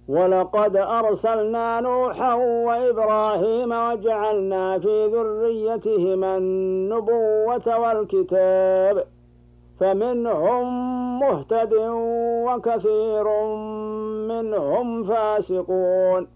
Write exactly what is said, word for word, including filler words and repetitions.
ولقد أرسلنا نوحا وإبراهيم وجعلنا في ذريتهما النبوة والكتاب فمنهم مهتد وكثير منهم فاسقون